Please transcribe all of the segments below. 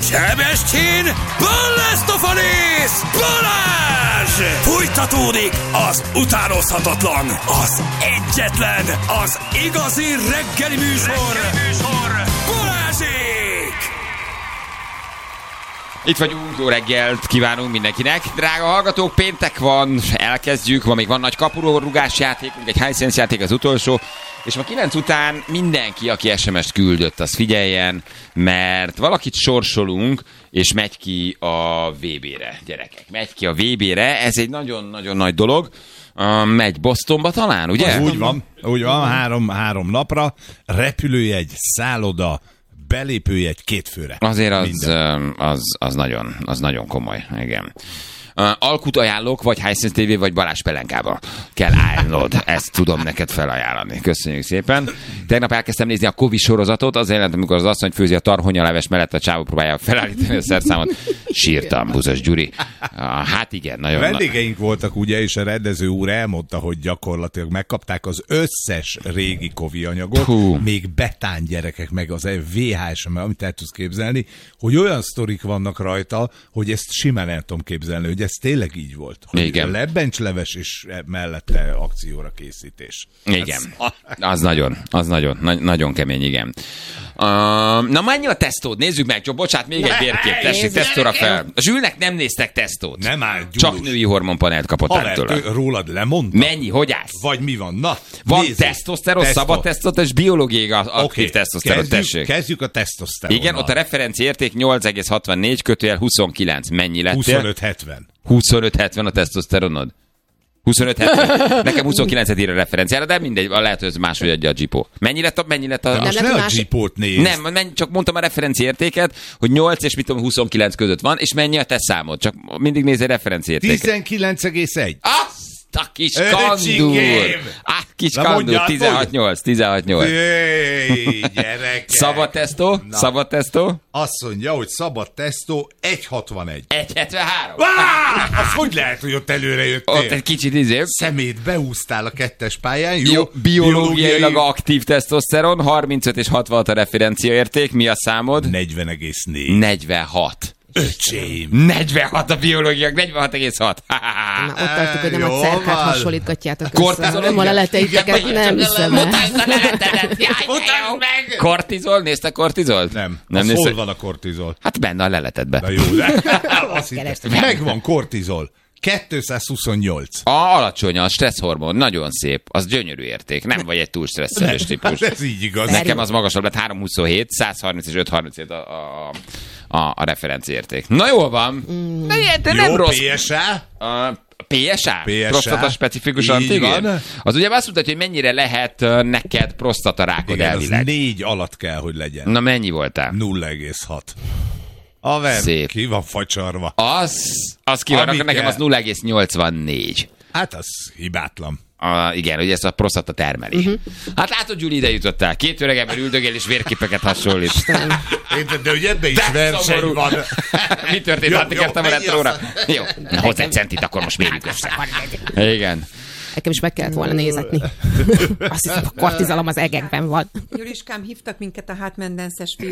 Sebestyén, Balázs! Balázs! Fújtatódik az utánozhatatlan, az egyetlen, az igazi reggeli műsor, Balázsék! Itt vagyunk, jó reggelt kívánunk mindenkinek. Drága hallgatók, péntek van, elkezdjük, ma még van nagy kapurórugás játékunk, egy Hisense játék az utolsó, és ma 9 után mindenki, aki SMS-t küldött, az figyeljen, mert valakit sorsolunk, és megy ki a VB-re, gyerekek. Megy ki a VB-re, ez egy nagyon-nagyon nagy dolog. Megy Bostonba talán, ugye? Úgy van, három napra, repülőjegy, szálloda, belépőjegy 2 főre. Azért az nagyon komoly, igen. Alkut ajánlok, vagy Hisense TV, vagy Balázs Pelenkába kell állnod. Ezt tudom neked felajánlani. Köszönjük szépen. Tegnap elkezdtem nézni a Kovi sorozatot, az jelent, amikor az asszony főzi a tarhonyaleves mellett, a csávó próbálja felállítani a szerszámot. Sírtam, Buzos Gyuri. Hát igen, nagyon... Vendégeink voltak ugye, és a rendező úr elmondta, hogy gyakorlatilag megkapták az összes régi Kovi anyagot, még betán gyerekek, meg az VHS, amit el tudsz képzelni, hogy olyan sztorik vannak rajta, hogy ezt simán el tudom képzelni, hogy ez tényleg így volt. Hogy igen. Lebbencsleves és mellette akcióra készítés. Igen. Az nagyon kemény, igen. Na mennyi a tesztód? Nézzük meg, csak bocsánat, még egy vérkép. Tessék, tesztóra fel. A Zsülnek nem néztek tesztót. Nem áll, csak női hormonpanelt kapott tőle. Rólad lemondta? Mennyi? Hogy állsz? Vagy mi van? Na, van tesztoszteron, szabad tesztoszteron, és biológiai aktív tesztoszteron, tessék. Kezdjük a tesztoszteronnal. Igen, ott a referencia érték 8,64 / 29. Mennyi lettél? 25,70. 25,70 a tesztoszteronod? 25,70. Nekem 29-et ír a referenciára, de mindegy, lehet, hogy ez máshogy adja a Gipó. Mennyi lett a... Most ne a Gipót nézd. Nem, csak mondtam a referencia értéket, hogy 8 és 29 között van, és mennyi a te számod. Csak mindig nézz egy referencia értéket. 19,1. A kis kandúr! Kis kandúr, 16,8. Jéj, gyerekek! Szabad tesztó? Szabad tesztó? Azt mondja, hogy szabad tesztó 1,61. 1,73. Az hogy lehet, hogy ott előre jöttél? Ott egy kicsit izébb. Szemét beúsztál a 2-es pályán. Jó, biológiailag aktív tesztoszteron, 35 és 66 a referencia érték. Mi a számod? 40,4. 46. Öcsém. 46 a biológiak, 46,6. Na, ott tartok, hogy nem a cerkát hasonlítgatjátok össze. Nem a leleteiteket, nem hiszem el. Mutasd a leletedet, meg! Kortizol? Nézte kortizolt? Nem. Hol van a kortizol? Hát benne a leletetben. Na jó, de megvan kortizol. 228. Alacsony a stresszhormon, nagyon szép, az gyönyörű érték, nem vagy egy túl stresszelős típus. Ez így igaz. Nekem az magasabb lett, 3,27, 130 és 5,37 a referencia érték. Na jól van. De nem rossz. PSA? PSA? Prostata specifikus antigén? Az ugye azt mutatja, hogy mennyire lehet neked prostatarákod elvileg. Az 4 alatt kell, hogy legyen. Na mennyi voltál? 0,6. Haver, ki van facsarva. Az ki van, nekem az 0,84. Hát az hibátlan. Igen, hogy ezt a prostata termeli. Hát látod, Gyuri, ide jutottál. 2 öregember üldögél és vérképeket hasonlít. De hogy ebben is verseny van. Mi történt? Hattikáztam a retróra. Jó, hozzá egy centit, akkor most mérjük össze. Igen. Nekem is meg kellett volna nézetni. Azt hiszem, a kortizalom az egekben van. Juliskám, hívtak minket a hátmendenszes fiúk.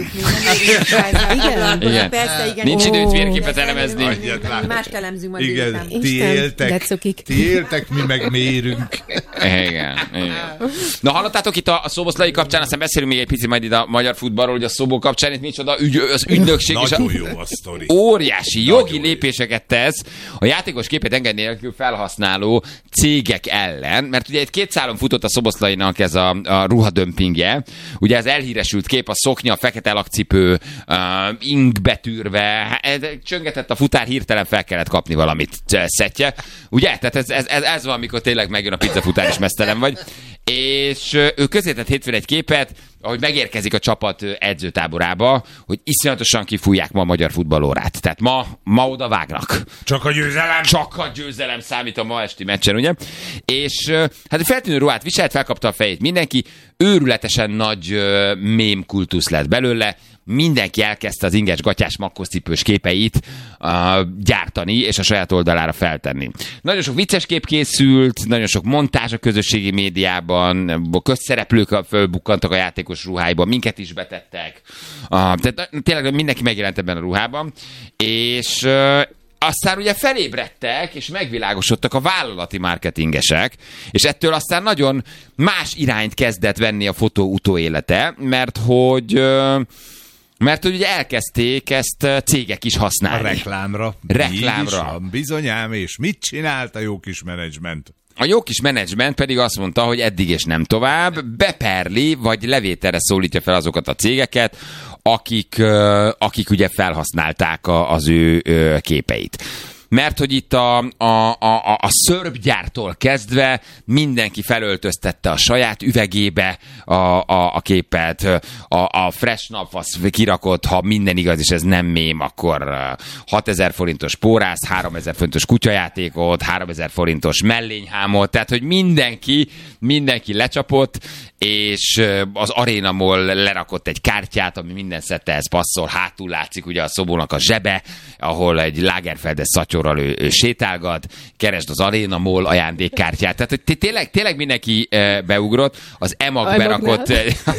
Igen. Persze, igen. Nincs időt vérképet elemezni. Mást elemzünk majd. Igen, ti éltek, mi meg mérünk. Igen. Na, hallottátok itt a Szoboszlai kapcsán, aztán beszélünk még egy picit majd itt a magyar futballról, hogy a Szobó kapcsán itt micsoda az ügynökség. Nagyon jó a sztori. Óriási jogi lépéseket tesz a játékos képet engedni nélkül felhasználó cégek ellen, mert ugye egy 2 szálon futott a Szoboszlainak ez a ruhadömpingje. Ugye ez elhíresült kép, a szoknya, a fekete lakcipő, ing betűrve, csöngetett a futár, hirtelen fel kellett kapni valamit szettje. Ugye? Tehát ez van, amikor tényleg megjön a pizzafutár és meztelen vagy. És ő közzétett hétfőn egy képet, ahogy megérkezik a csapat edzőtáborába, hogy iszonyatosan kifújják ma a magyar futballórát. Tehát ma oda vágnak. Csak a győzelem? Csak a győzelem számít a ma esti meccsen, ugye? És hát feltűnő ruhát viselt, felkapta a fejét mindenki, őrületesen nagy mém kultusz lett belőle, mindenki elkezdte az inges gatyás makkócipős képeit gyártani, és a saját oldalára feltenni. Nagyon sok vicces kép készült, nagyon sok montázs a közösségi médiában, közszereplők fölbukkantak a játékos ruháiban, minket is betettek. Tehát tényleg mindenki megjelent ebben a ruhában, és aztán ugye felébredtek, és megvilágosodtak a vállalati marketingesek, és ettől aztán nagyon más irányt kezdett venni a fotó utóélete, mert hogy ugye elkezdték ezt cégek is használni. A reklámra. Bizonyám, és mit csinált a jó kis menedzsment? A jó kis menedzsment pedig azt mondta, hogy eddig és nem tovább, beperli, vagy levételre szólítja fel azokat a cégeket, akik ugye felhasználták az ő képeit. Mert hogy itt a szörpgyártól kezdve mindenki felöltöztette a saját üvegébe a képet, a Fresh Nap az kirakott, ha minden igaz, és ez nem mém, akkor 6000 forintos pórász, 3000 forintos kutyajátékot, 3000 forintos mellényhámot, tehát hogy mindenki lecsapott, és az Arena Mall lerakott egy kártyát, ami minden szettehez passzol, hátul látszik ugye a szobónak a zsebe, ahol egy Lagerfeldes szatyorral ő sétálgat, keresd az Arena Mall ajándékkártyát. Tehát tényleg mindenki beugrott, az EMAG berakott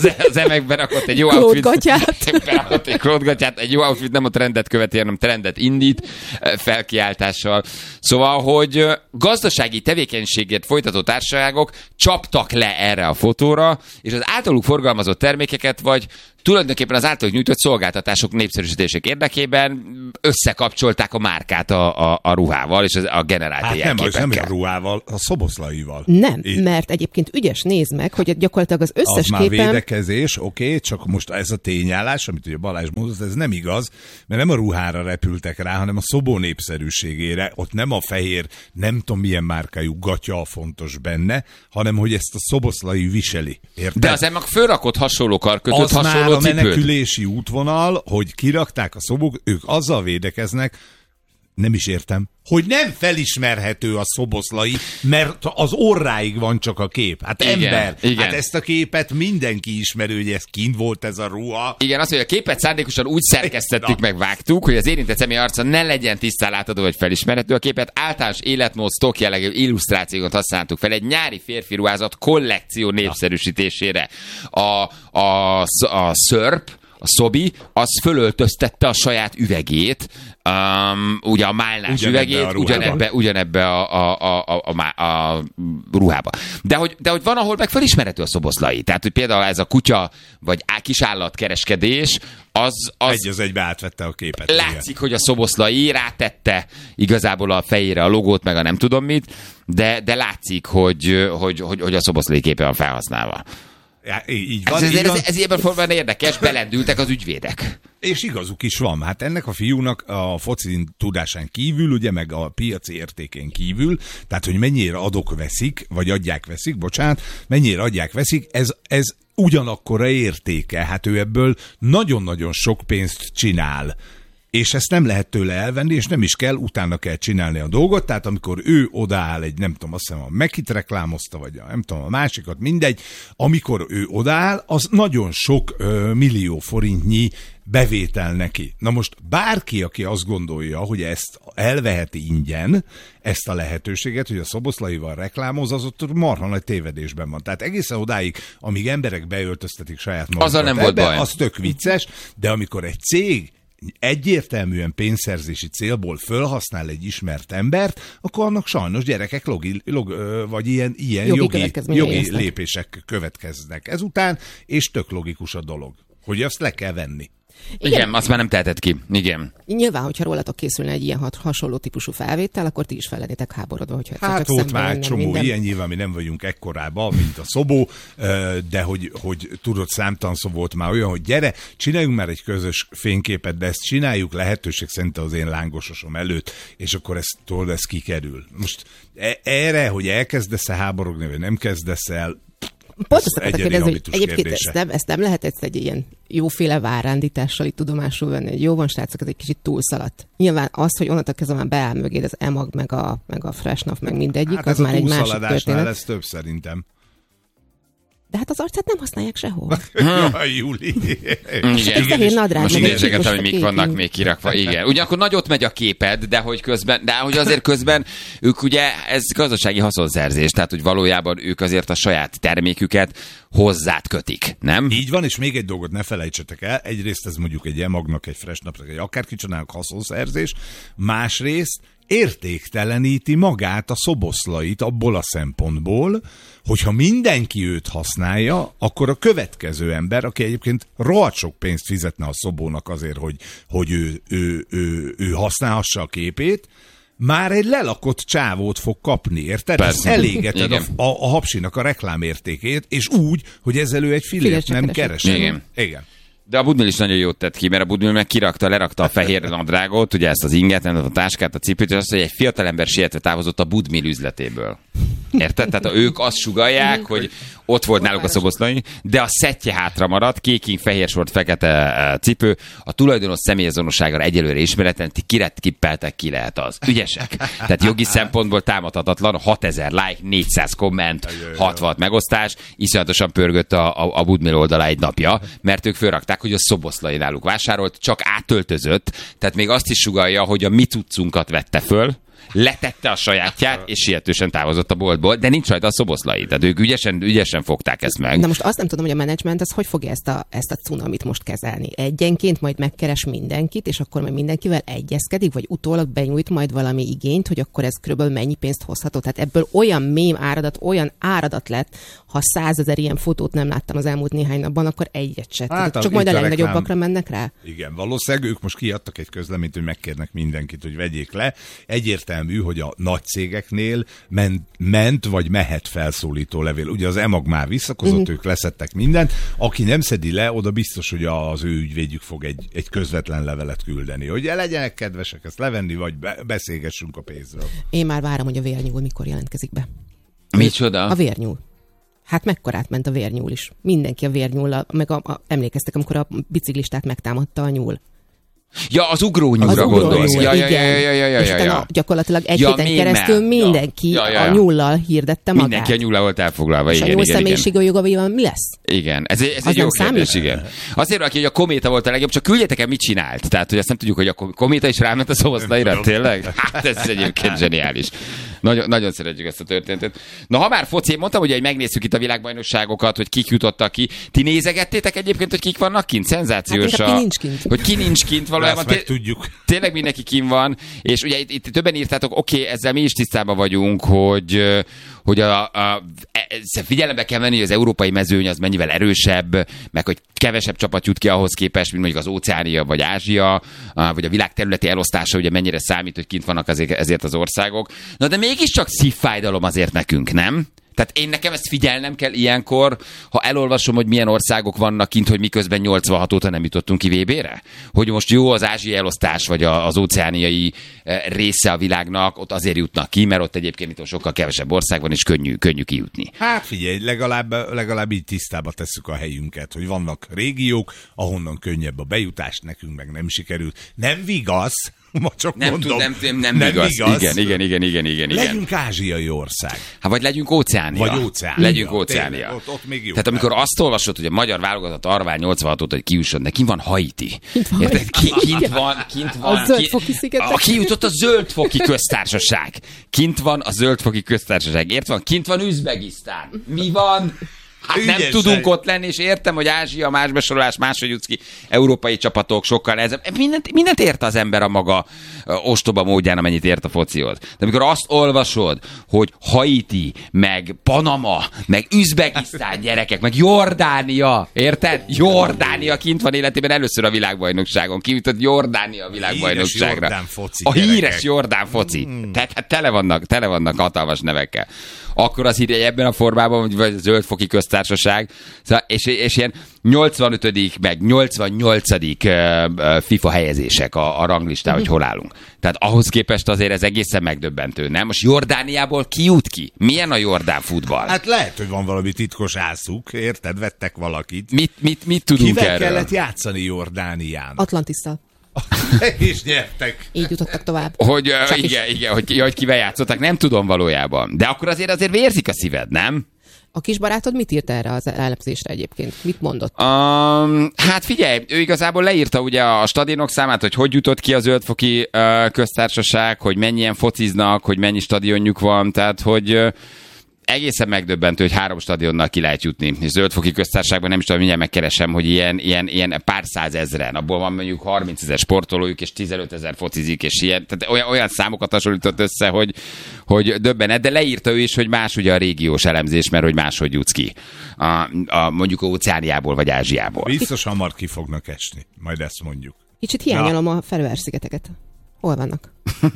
egy jó outfit. Berakott egy klótgatyát, egy jó outfit nem a trendet követi, hanem trendet indít felkiáltással. Szóval, hogy gazdasági tevékenységét folytató társaságok csaptak le erre a fotóra, és az általuk forgalmazott termékeket, vagy tulajdonképpen az általuk nyújtott szolgáltatások népszerűsítések érdekében összekapcsolták a márkát a ruhával, és a generált jelképekkel. Nem a ruhával, a szoboszlaival. Nem, mert egyébként ügyes, nézd meg, hogy gyakorlatilag az összes az képen... már védekezés, oké, csak most ez a tényállás, amit ugye Balázs mondott, ez nem igaz, mert nem a ruhára repültek rá, hanem a szobó népszerűségére. Ott nem a fehér, nem tudom milyen márkájú gatya a fontos benne, hanem hogy ezt a szoboszlai viseli. Érted? De az meg fölrakott hasonló karkötőt, az hasonló már a cipőt. menekülési útvonal, hogy kirakták a szobók, ők azzal védekeznek, nem is értem, hogy nem felismerhető a szoboszlai, mert az orráig van csak a kép. Hát igen, ember, igen. Hát ezt a képet mindenki ismerő, hogy ez kint volt ez a ruha. Igen, azt, hogy a képet szándékosan úgy szerkesztettük, meg vágtuk, hogy az érintett személy arca ne legyen tisztán látható vagy felismerhető. A képet általános életmód, sztok jellegű illusztrációt használtuk fel egy nyári férfi ruházat kollekció népszerűsítésére. A szörp, a Szobi, az fölöltöztette a saját üvegét, ugye a málnás üvegét, ugyanebbe a ruhába. De hogy van, ahol meg felismerhető a szoboszlai. Tehát, hogy például ez a kutya, vagy kisállatkereskedés, az egy az egybe átvette a képet. Látszik, igen. hogy a szoboszlai rátette igazából a fejére a logót, meg a nem tudom mit, de látszik, hogy a szoboszlai képe van felhasználva. Ja, így van, ez ilyen formában érdekes, belendültek az ügyvédek. És igazuk is van. Hát ennek a fiúnak a foci tudásán kívül, ugye meg a piaci értékén kívül, tehát hogy mennyire adják-veszik, mennyire adják-veszik, ez ugyanakkora értéke. Hát ő ebből nagyon-nagyon sok pénzt csinál. És ezt nem lehet tőle elvenni, és nem is kell, utána kell csinálni a dolgot, tehát amikor ő odaáll egy, nem tudom, azt hiszem a Mekit reklámozta, vagy nem tudom, a másikat, mindegy, amikor ő odaáll, az nagyon sok millió forintnyi bevétel neki. Na most bárki, aki azt gondolja, hogy ezt elveheti ingyen, ezt a lehetőséget, hogy a szoboszlaival reklámoz, az ott marha nagy tévedésben van. Tehát egészen odáig, amíg emberek beöltöztetik saját magukat, azzal nem volt baj. Az tök vicces, de amikor egy cég egyértelműen pénzszerzési célból fölhasznál egy ismert embert, akkor annak sajnos gyerekek vagy ilyen jogi lépések következnek ezután, és tök logikus a dolog, hogy azt le kell venni. Igen, azt már nem teheted ki. Igen. Nyilván, hogyha rólatok készülne egy ilyen hasonló típusú felvétel, akkor ti is fel lennétek háborodva, hogyha hát volt már egy csomó ilyen, nyilván mi nem vagyunk ekkorában, mint a Szobó, de hogy tudod, számtalan szó volt már olyan, hogy gyere, csináljunk már egy közös fényképet, de ezt csináljuk lehetőség szerint az én lángososom előtt, és akkor ez kikerül. Most erre, hogy elkezdesz-e háborogni, vagy nem kezdesz el, pont azt akartak kérdezni, hogy egyébként ezt nem lehet egy ilyen jóféle várándítással itt tudomásul venni, hogy jó van, srácok, ez egy kicsit túlszaladt. Nyilván az, hogy onnantól kezdve már beáll mögéd az EMAG, meg a Fresh Nap, meg mindegyik, hát az már egy másik történet. Ez több szerintem. De hát az arcát nem használják sehol. Jaj, Júli. Igen. Fehér nadrág. Most nézegetem, hogy mik vannak még kirakva. Igen. Ugyanakkor nagyot megy a képed, de hogy azért közben ők ugye, ez gazdasági haszonszerzés, tehát hogy valójában ők azért a saját terméküket hozzád kötik, nem? Így van, és még egy dolgot ne felejtsetek el. Egyrészt ez mondjuk egy emagnak, egy Freshnapnak, egy akárkicsonának haszonszerzés. Másrészt értékteleníti magát a szoboszlait abból a szempontból, hogyha mindenki őt használja, akkor a következő ember, aki egyébként rohadt sok pénzt fizetne a szobónak azért, hogy ő használhassa a képét, már egy lelakott csávót fog kapni, érted? Elégeted a hapsinak a reklámértékét, és úgy, hogy ezzel ő egy fillért nem keresel. Igen. De a Budmil is nagyon jót tett ki, mert a Budmil meg lerakta a fehér nadrágot, ugye ezt az inget, a táskát, a cipőt, és azt, hogy egy fiatalember sietve távozott a Budmil üzletéből. Érted? Tehát ők azt sugallják, hogy ott volt náluk a szoboszlai, de a szettje hátra maradt, kéking, fehér sort, fekete cipő, a tulajdonos személyazonosságára egyelőre ismeretlen, kippeltek, ki lehet az. Ügyesek. Tehát jogi szempontból támadhatatlan, 6000 like, 400 komment, 60 megosztás, iszonyatosan pörgött a Budmil oldalá egy napja, mert ők fölrakták, hogy a szoboszlai náluk vásárolt, csak átöltözött, tehát még azt is sugallja, hogy a mi cuccunkat vette föl, letette a sajátját, és sietősen távozott a boltból, de nincs rajta a szoboszlai. Tehát ők ügyesen fogták ezt meg. Na most azt nem tudom, hogy a menedzsment az hogy fogja ezt a cunamit most kezelni. Egyenként majd megkeres mindenkit, és akkor majd mindenkivel egyezkedik, vagy utólag benyújt majd valami igényt, hogy akkor ez körülbelül mennyi pénzt hozható. Tehát ebből olyan áradat lett, ha 100 000 ilyen fotót nem láttam az elmúlt néhány napban, akkor egyet se. Hát, csak majd a legnagyobbakra mennek rá. Igen, valószínűleg ők most kiadtak egy közleményt, hogy megkérnek mindenkit, hogy vegyék le. Egyértelmű, hogy a nagy cégeknél ment vagy mehet felszólító levél. Ugye az EMAG már visszakozott, ők leszettek mindent. Aki nem szedi le, oda biztos, hogy az ő ügyvédjük fog egy közvetlen levelet küldeni. Hogy legyenek kedvesek ezt levenni, vagy beszélgessünk a pénzről. Én már várom, hogy a vérnyúl mikor jelentkezik be. Micsoda? A vérnyúl. Hát mekkorát ment a vérnyúl is. Mindenki a vérnyúllal, meg emlékeztek, amikor a biciklistát megtámadta a nyúl. Ja, az ugrónyúlra gondolsz. Ja. És utána gyakorlatilag egy héten keresztül mindenki a nyúllal hirdette magát. Mindenki a nyúllal volt elfoglalva. És a nyúl személyisége jogaival mi lesz? Igen, ez egy jó kérdés, igen. Azért valaki, hogy a Kométa volt a legjobb, csak küldjetek el, mit csinált. Tehát, hogy azt nem tudjuk, hogy a Kométa is ráment a szoboszlaira, tényleg? Hát ez egyébként zseniális. Nagyon szeretjük ezt a történetet. Na, ha már foci, mondtam, hogy megnézzük itt a világbajnokságokat, hogy kik jutottak ki. Ti nézegettétek egyébként, hogy kik vannak kint? Szenzációs. Hát, ki nincs kint. Hogy ki nincs kint valójában. Tudjuk. Tényleg mindenki kint van, és ugye itt többen írtátok, oké, ezzel mi is tisztában vagyunk, hogy figyelembe kell venni, hogy az európai mezőny az mennyivel erősebb, meg hogy kevesebb csapat jut ki ahhoz képest, mint mondjuk az Óceánia vagy Ázsia, vagy a világ területi elosztása, ugye mennyire számít, hogy kint vannak ezért az országok. Na de mégiscsak szívfájdalom azért nekünk, nem? Tehát én nekem ezt figyelnem kell ilyenkor, ha elolvasom, hogy milyen országok vannak kint, hogy miközben 86 óta nem jutottunk ki VB-re? Hogy most jó az ázsiai elosztás, vagy az óceániai része a világnak, ott azért jutnak ki, mert ott egyébként itt sokkal kevesebb ország van, és könnyű kijutni. Hát figyelj, legalább így tisztába tesszük a helyünket, hogy vannak régiók, ahonnan könnyebb a bejutás, nekünk meg nem sikerült. Nem vigasz, ma csak nem mondom. Nem igaz. Igen. Legyünk ázsiai ország. Hát vagy legyünk Óceánia. Vagy Óceánia. Legyünk Óceánia. Tényleg, ott még jó. Tehát amikor azt olvasod, hogy a magyar válogatott Arván 86 óta, hogy kijusson, de kint van Haiti. Érted? Kint van. A Zöldfoki szigetek. Kijutott a Zöldfoki köztársaság. Kint van a Zöldfoki köztársaság. Érted van? Kint van Üzbegisztán. Mi van? Hát nem tudunk ott lenni, és értem, hogy Ázsia, más besorolás, máshogy jutsz ki, európai csapatok, sokkal nehezebb. Mindent ért az ember a maga ostoba módján, amennyit ért a focihoz. De amikor azt olvasod, hogy Haiti, meg Panama, meg Üzbegisztán gyerekek, meg Jordánia, érted? Jordánia kint van életében először a világbajnokságon. Kijutott Jordánia a világbajnokságra. A híres Jordán foci. Tehát hát tele vannak hatalmas nevekkel. Akkor az hír, ebben a formában, vagy a Zöldfoki köztársaság, és ilyen 85. meg 88. FIFA helyezések a ranglistán, hogy hol állunk. Tehát ahhoz képest azért ez egészen megdöbbentő, nem? Most Jordániából ki jut ki? Milyen a jordán futball? Hát lehet, hogy van valami titkos ászuk, érted? Vettek valakit. Mit tudunk Kivel erről? kellett játszani Jordánián? Atlantisszal. És nyertek. Így jutottak tovább. Igen, hogy kivel játszottak, nem tudom valójában. De akkor azért vérzik a szíved, nem? A kisbarátod mit írt erre az elemzésre egyébként? Mit mondott? Hát figyelj, ő igazából leírta ugye a stadionok számát, hogy jutott ki a Zöldfoki köztársaság, hogy mennyien fociznak, hogy mennyi stadionjuk van, tehát hogy egészen megdöbbentő, hogy 3 stadionnal ki lehet jutni. És Zöldfoki köztársaságban nem is tudom, mindjárt megkeresem, hogy ilyen pár százezren. Abból van mondjuk 30 000 sportolójuk, és 15 000 focizik, és ilyen. Tehát olyan számokat hasonlított össze, hogy döbbenet, de leírta ő is, hogy más ugye a régiós elemzés, mert hogy máshogy jutsz ki. Mondjuk Óceániából vagy Ázsiából. Biztos hamar ki fognak esni, majd ezt mondjuk. Kicsit hiányolom a Feröer-szigeteket. Hol vannak?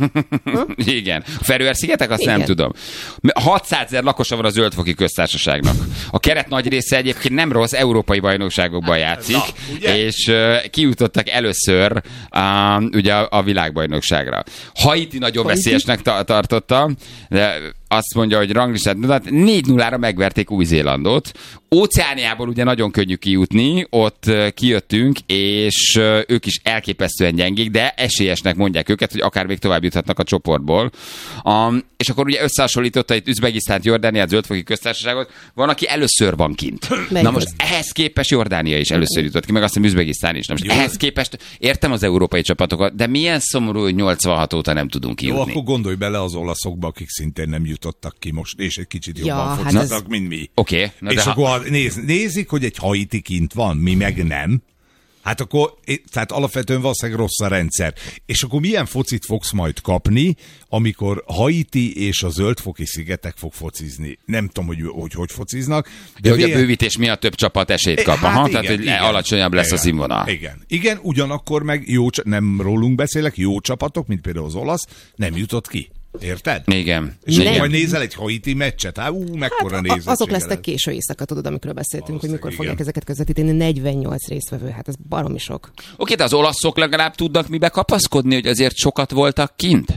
Igen. A Feröer-szigetek? Azt Igen. nem tudom. 600 000 lakosa van a Zöldfoki köztársaságnak. A keret nagy része egyébként nem rossz, európai bajnokságokban játszik, és kijutottak először ugye a világbajnokságra. Haiti nagyon veszélyesnek tartotta, de azt mondja, hogy ranglistát 4-0-ra megverték Új-Zélandot. Óceániából ugye nagyon könnyű kijutni, ott kijöttünk, és ők is elképesztően gyengék, de esélyesnek mondják őket, hogy akár még tovább juthatnak a csoportból. És akkor ugye összehasonlította itt Üzbegisztánt, Jordániát, Zöldfoki köztársaságot, van, aki először van kint. Na most ehhez képest Jordánia is először jutott ki, meg azt hiszem Üzbegisztán is. Na most ehhez képest értem az európai csapatokat, de milyen szomorú, hogy 86 óta nem tudunk kijutni. Jó, akkor gondolj bele az olaszokba, akik szintén nem jutottak ki most, és egy kicsit jobban hát fociznak, mint mi. Oké. És akkor nézik, hogy egy Haiti kint van, mi meg nem. Hát akkor, tehát alapvetően valószínűleg rossz a rendszer. És akkor milyen focit fogsz majd kapni, amikor Haiti és a Zöldfoki szigetek fog focizni? Nem tudom, hogy fociznak. De hogy a bővítés miatt több csapat esélyt kap. Hát igen, tehát hogy alacsonyabb lesz a színvonal. Igen, ugyanakkor meg nem rólunk beszélek, jó csapatok, mint például az olasz, nem jutott ki. Érted? Igen. És akkor majd nézel egy Haiti meccset, mekkora nézettsége. Azok lesznek késő éjszaka, tudod, amikről beszéltünk, hogy mikor fogják igen. ezeket közvetíteni. 48 résztvevő, hát ez baromi sok. Oké, de az olaszok legalább tudnak mibe kapaszkodni, hogy azért sokat voltak kint?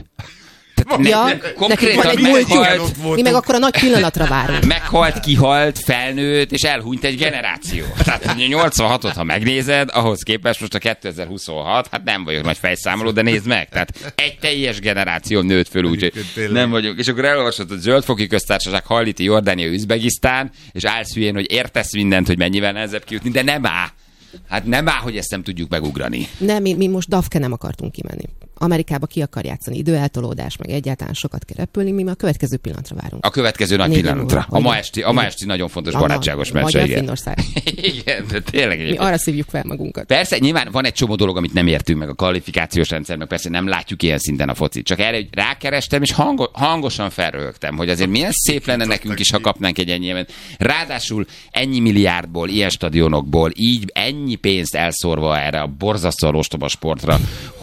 Konkrétan mi meg akkor a nagy pillanatra várunk. Meghalt, kihalt, felnőtt, és elhunyt egy generáció. Tehát 86-ot, ha megnézed, ahhoz képest most a 2026, hát nem vagyok nagy fejszámoló, de nézd meg. Tehát egy teljes generáció nőtt föl, úgyhogy nem vagyok. És akkor elolvasod, hogy Zöldfoki köztársaság, Haiti, Jordánia, Üzbegisztán, és állsz hülyén, hogy értesz mindent, hogy mennyivel nehezebb kijutni, de nem áll. Hát nem áll, hogy ezt nem tudjuk megugrani. Nem, mi most DAFKE nem akartunk kimenni. Amerikába ki akar játszani, időeltolódás, meg egyáltalán sokat kell repülni, mi már a következő pillanatra várunk. A következő nagy pillanatra. A ma esti nagyon fontos barátságos meccse, igen. Finnország. Igen, de tényleg. Mi arra szívjuk fel magunkat. Persze, nyilván van egy csomó dolog, amit nem értünk meg, a kvalifikációs rendszer, meg persze nem látjuk ilyen szinten a focit. Csak erre rákerestem, és hangosan felröhögtem, hogy azért milyen szép lenne nekünk is, ha kapnánk egy ennyi. Ráadásul ennyi milliárdból, ilyen stadionokból, így ennyi pénzt elszórva erre a borzasztóan ostoba sportra,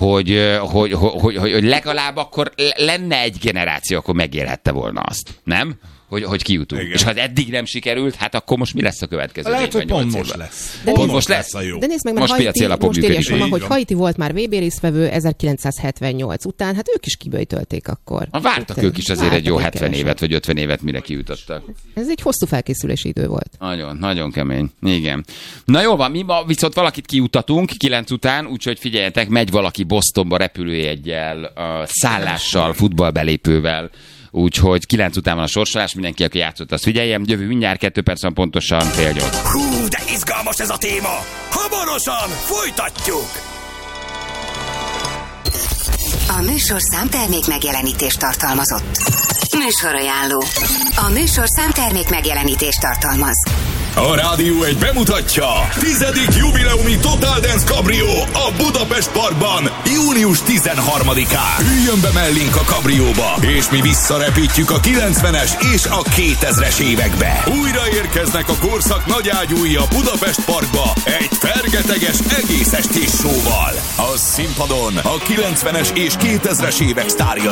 hogy legalább akkor lenne egy generáció, akkor megélhette volna azt. Nem? Hogy kijutunk. Igen. És ha eddig nem sikerült, hát akkor most mi lesz a következő? Lehet, hogy pont most lesz. Most lesz a jó. De nézd meg, mert most írja, hogy Haiti volt már VB résztvevő 1978 után, hát ők is kiböjtölték akkor. Vártak ők is azért egy jó 70 évet, vagy 50 évet, mire kijutottak. Ez egy hosszú felkészülési idő volt. Nagyon, nagyon kemény. Igen. Na jól van, mi ma viszont valakit kijutatunk 9 után, úgyhogy figyeljetek, megy valaki Bostonba repülőjeggyel, szállással, futballbelépővel. Úgyhogy 9 után van a sorsolás, mindenki, aki játszott, azt figyeljem. Jövő mindjárt 2 perc van pontosan, 7:30. Hú, de izgalmas ez a téma! Hamarosan folytatjuk! A műsorszám termék megjelenítést tartalmazott. Műsorajánló. A műsorszám termék megjelenítést tartalmaz. A Rádió 1 bemutatja 10. jubileumi Total Dance Cabrio a Budapest Parkban június 13-án. Üljön be mellénk a kabrióba, és mi visszarepítjük a 90-es és a 2000-es évekbe. Újra érkeznek a korszak nagyágyúi a Budapest Parkba egy fergeteges egész estés showval. A színpadon a 90-es és 2000-es évek sztárjai.